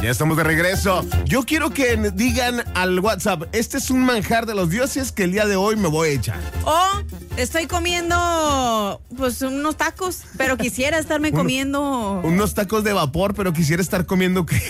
Ya estamos de regreso. Yo quiero que digan al WhatsApp, este es un manjar de los dioses que el día de hoy me voy a echar. Estoy comiendo, pues, unos tacos, pero quisiera estarme comiendo... Unos tacos de vapor, pero quisiera estar comiendo ¿qué?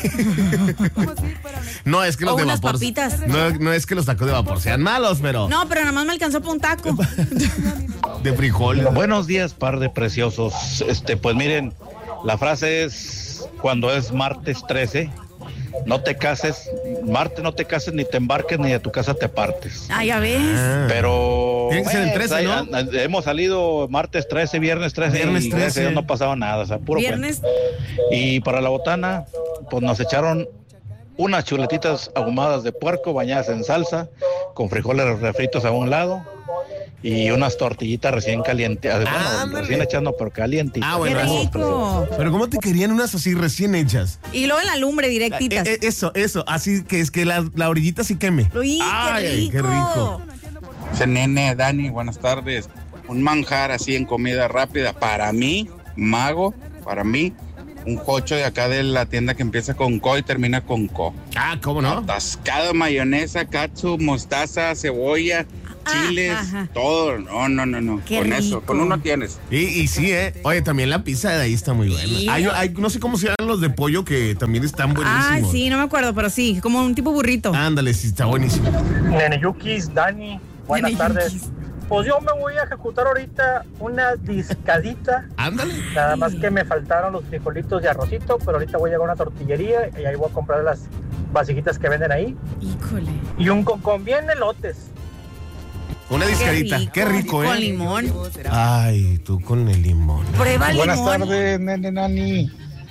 No, es que los de unas vapor... papitas. No es que los tacos de vapor sean malos, pero... No, pero nada más me alcanzó para un taco. De frijoles. Buenos días, par de preciosos. Pues miren, la frase es cuando es martes 13, no te cases, martes no te cases, ni te embarques, ni de tu casa te partes. Ah, ya ves. Pero tiene que ser el 13, ¿no? Hemos salido martes 13, viernes 13, viernes 13. Gracias a Dios no ha pasado nada, o sea, puro Viernes. cuento. Y para la botana, pues nos echaron unas chuletitas ahumadas de puerco bañadas en salsa, con frijoles refritos a un lado y unas tortillitas recién calientes. Bueno, recién hechas no, pero calientitas. Ah, bueno, ¡Qué rico! Pero ¿cómo te querían unas así recién hechas? Y luego en la lumbre, directitas. Eso, así que es que la orillita sí queme. Uy, Ay, qué rico. Nene, Dani, buenas tardes. Un manjar así en comida rápida. Para mí, mago, un jocho de acá de la tienda que empieza con co y termina con co. Ah, ¿cómo no? Atascado, mayonesa, katsu, mostaza, cebolla, chiles, todo. No. Qué con rico. eso, con uno tienes. Y sí, Oye, también la pizza de ahí está muy buena. Sí. Hay, no sé cómo se llaman los de pollo que también están buenísimos. Sí, no me acuerdo, pero sí, como un tipo burrito. Ándale, sí, está buenísimo. Neneyukis, Dani, buenas tardes. Pues yo me voy a ejecutar ahorita una discadita. Ándale. Nada más que me faltaron los frijolitos de arrocito, pero ahorita voy a llegar a una tortillería y ahí voy a comprar las vasijitas que venden ahí. Híjole. Y un con bien elotes. Una discadita. Qué rico, Con limón. Ay, tú con el limón. Prueba el Buenas limón. tardes, nene, Nani.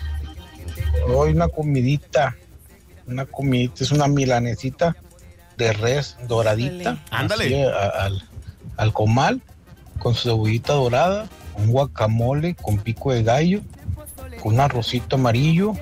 Hoy una comidita, es una milanesita de res doradita. Ándale. Así, al comal, con su cebollita dorada, un guacamole con pico de gallo, con un arrocito amarillo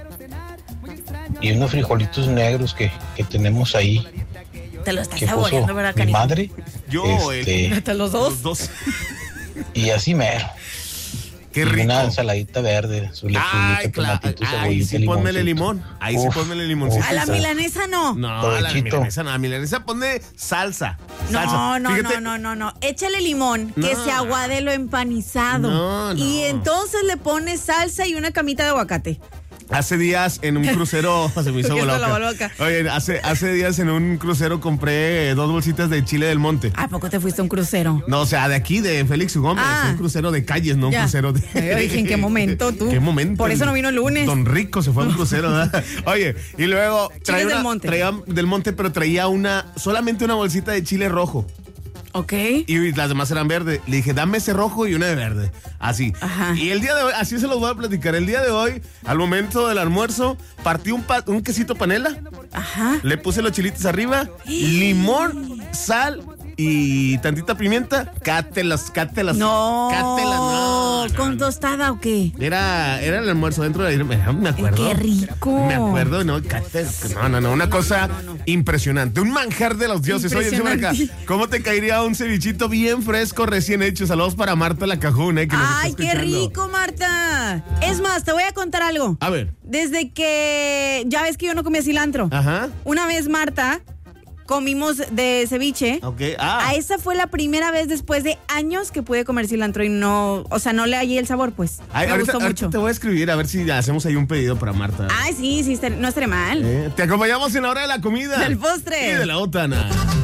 y unos frijolitos negros que tenemos ahí. Te lo estás Que puso saboreando, ¿verdad, mi cariño? madre. ¿Hasta los dos? Los dos. Y así mero. Qué Y rico. una ensaladita verde, su lechuguita, Ay, claro. tomatito, Ahí sí cebollita, ponmele limoncito. limón. Ahí sí Uf, ponmele limoncito. A la milanesa no. No, a la Provechito. milanesa no. A la milanesa ponle salsa. No. Fíjate, Échale limón, que No. se aguade lo empanizado. No. Y entonces le pones salsa y una camita de aguacate. Hace días en un crucero se me hizo ¿Qué es boca. la boca? Oye, hace días en un crucero compré 2 bolsitas de chile del monte. ¿A poco te fuiste a un crucero? No, o sea, de aquí, de Félix Gómez. Ah. Un crucero de calles, no un Ya. crucero de... Yo dije, ¿en qué momento tú? ¿Qué momento? Por eso no vino el lunes. Don Rico se fue a un crucero, ¿verdad? Oye, y luego Chiles del monte. traía del monte, pero traía solamente una bolsita de chile rojo. Ok. Y las demás eran verdes. Le dije, dame ese rojo y una de verde. Así. Ajá. Y el día de hoy, así se los voy a platicar. El día de hoy, al momento del almuerzo, partí un quesito panela. Ajá. Le puse los chilitos arriba, limón, sal y tantita pimienta. Cátelas. No. ¿Con tostada o qué? Era el almuerzo dentro de la... Me acuerdo. ¡Qué rico! Me acuerdo, no, no, una cosa impresionante. Un manjar de los dioses. Oye, encima acá, ¿cómo te caería un cevichito bien fresco, recién hecho? Saludos para Marta La Cajuna, que nos está ¡Ay, qué escuchando. rico, Marta! Es más, te voy a contar algo. A ver. Desde que ya ves que yo no comía cilantro. Ajá. Una vez, Marta, comimos de ceviche. Ok. A esa fue la primera vez después de años que pude comer cilantro y no, o sea, no le hallé el sabor, pues. Ay, Me ahorita gustó mucho. te voy a escribir a ver si hacemos ahí un pedido para Marta. Ay, sí, no estaría mal. Te acompañamos en la hora de la comida. Del postre. Y de la botana.